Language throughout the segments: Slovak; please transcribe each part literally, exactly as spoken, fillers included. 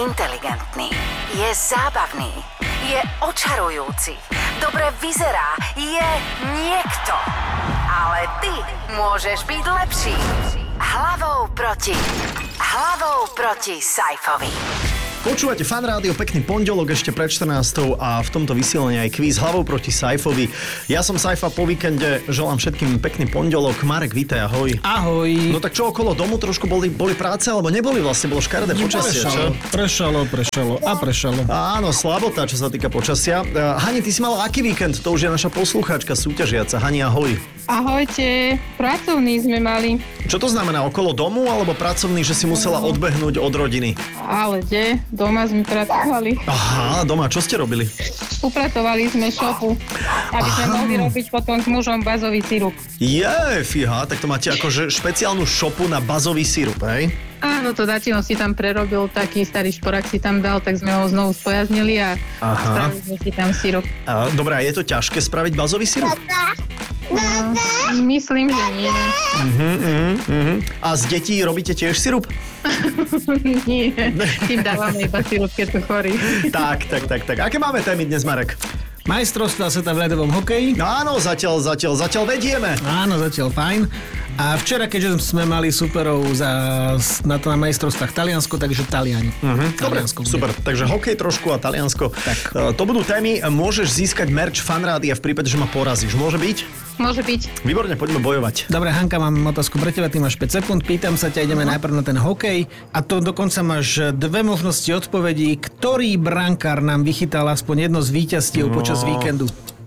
Inteligentný, je zábavný, je očarujúci, dobre vyzerá, je niekto. Ale ty môžeš byť lepší. Hlavou proti. Hlavou proti Saifovi. Počúvate Fan Rádio, pekný pondelok ešte pred štrnástou a v tomto vysielaní aj kvíz Hlavou proti Saifovi. Ja som Saifa, po víkende želám všetkým pekný pondelok. Marek, vítaj, ahoj. Ahoj. No tak čo, okolo domu trošku boli, boli práce, alebo neboli vlastne, bolo škaredé počasie, čo? Prešalo, prešalo a prešalo. Áno, slabota, čo sa týka počasia. Uh, Hani, ty si mala aký víkend? To už je naša poslucháčka súťažiaca. Hani, ahoj. Ahojte, pracovný sme mali. Čo to znamená, okolo domu alebo pracovný, že si musela odbehnúť od rodiny? Ale kde? Doma sme pracovali. Aha, doma, čo ste robili? Upratovali sme šopu, aby sme Aha. mohli robiť potom s mužom bazový sirup. Je, fíha, tak to máte akože špeciálnu šopu na bazový sirup, hej? Áno, to Datino si tam prerobil, taký starý šporák si tam dal, tak sme ho znovu spojaznili a Aha. spravili sme si tam sirup. A, dobré, a je to ťažké spraviť bazový sirup? No, myslím, že nie. Uh-huh, uh-huh, uh-huh. A z detí robíte tiež sirup? Nie, tým dávame iba sirup, keď sú chorí. Tak, tak, tak, tak. Aké máme témy dnes, Marek? Majstrovstvá sveta v ľadovom hokeji. No áno, zatiaľ, zatiaľ, zatiaľ vedieme. Áno, zatiaľ fajn. A včera, keďže sme mali superov za, na to na majstrovstvách Taliansko, takže Taliani. Uh-huh. Dobre, Taliansko super. Takže hokej trošku a Taliansko. Tak. Uh, to budú témy. Môžeš získať merch Fan Rádia v prípade, že ma porazíš. Môže byť? Môže byť. Výborne, poďme bojovať. Dobre, Hanka, mám otázku pre teba, ty máš päť sekúnd, pýtam sa ťa, ideme najprv na ten hokej a to dokonca máš dve možnosti odpovedí, ktorý brankár nám vychytal aspoň jedno z víťazstiev No. počas víkendu.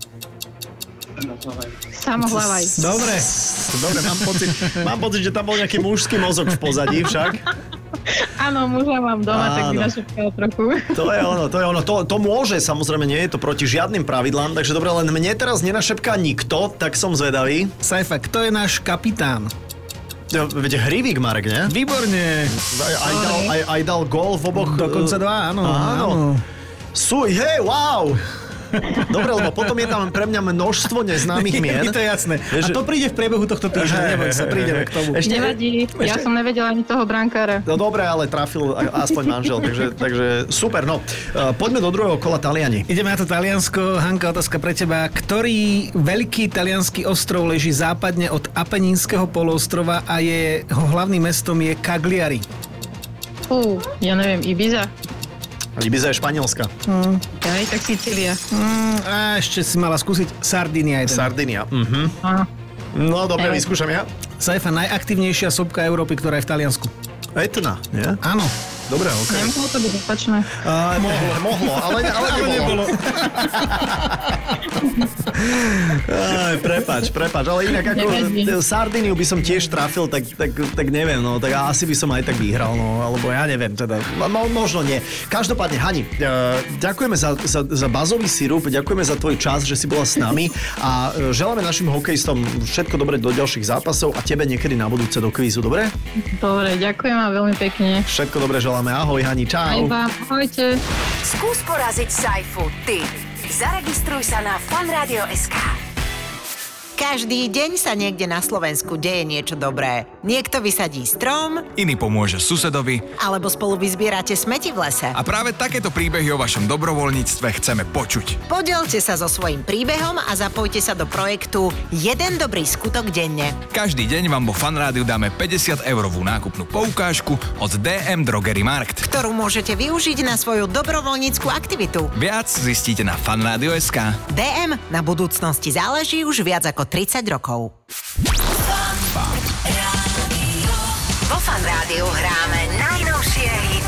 Samohlavaj. Dobre, dobre, mám pocit, mám pocit, že tam bol nejaký mužský mozog v pozadí však. Áno, muža mám doma, Áno. tak mi našepkal trochu. To je ono, to je ono. To, to môže, samozrejme, nie je to proti žiadnym pravidlám, takže dobre, len mne teraz nenašepká nikto, tak som zvedavý. Saifa, kto je náš kapitán? Ja, Viete, Hrivík, Marek, nie? Výborne. Aj, aj, dal, aj, aj dal gól v oboch. Dokonca dva, áno. Áno. Sú, hej, wow! Dobre, lebo potom je tam pre mňa množstvo neznámych mien. Je to jasné. Vieš, A to príde v priebehu tohto týždňa, neboj sa, prídeme k tomu. Ešte- Nevadí, ja som nevedela ani toho brankára. No dobre, ale trafil a- aspoň manžel, takže, takže super. No, uh, poďme do druhého kola Taliani. Ideme na to Taliansko. Hanka, otázka pre teba. Ktorý veľký taliansky ostrov leží západne od Apenínskeho poloostrova a jeho hlavným mestom je Cagliari? Fú, ja neviem, Ibiza? Ibiza je španielska. Hmm. Aj tak Sicília. Mm, a ešte si mala skúsiť Sardinia. Jeden. Sardinia. Mhm. Áno. No dobre, Evo. vyskúšam ja. Saifa, najaktívnejšia sopka Európy, ktorá je v Taliansku. Etna, nie? Áno. Dobre, okej. Nemohlo to byť opačné. Uh, mohlo, mohlo, ale, ale nebolo. Aj, prepač, prepač, ale inak ako Nevadí. Sardiniu by som tiež trafil, tak, tak, tak neviem, no, tak asi by som aj tak vyhral, no, alebo ja neviem, teda, no, možno nie. Každopádne, Hani, uh, ďakujeme za, za, za bazový sirup, ďakujeme za tvoj čas, že si bola s nami a uh, želáme našim hokejistom všetko dobré do ďalších zápasov a tebe niekedy na budúce do kvízu, dobre? Dobre, ďakujem vám veľmi pekne. Všetko dobré želáme, ahoj Hani, čau. Aj vám, ahojte. Skús poraziť Saifu, ty. Zaregistruj sa na fanradio bodka es ká. Každý deň sa niekde na Slovensku deje niečo dobré. Niekto vysadí strom, Iný pomôže susedovi alebo spolu vyzbierate smeti v lese. a práve takéto príbehy o vašom dobrovoľníctve chceme počuť. Podielte sa so svojím príbehom a zapojte sa do projektu Jeden dobrý skutok denne. Každý deň vám vo Fanrádiu dáme päťdesiat eurovú nákupnú poukážku od dé em Drogery Markt. Ktorú môžete využiť na svoju dobrovoľníckú aktivitu. Viac zistíte na fanradio bodka es ká. dé em na budúcnosti záleží už viac ako tridsať rokov. Vo Fan Rádiu